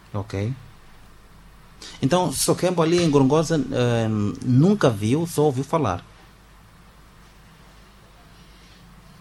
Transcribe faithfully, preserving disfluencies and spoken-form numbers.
Ok. Então, Soquembo ali em Gorongosa eh, nunca viu, só ouviu falar.